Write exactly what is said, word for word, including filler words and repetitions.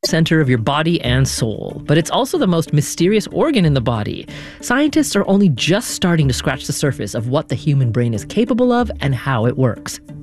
center of your body and soul, but it's also the most mysterious organ in the body. Scientists are only just starting to scratch the surface of what the human brain is capable of and how it works.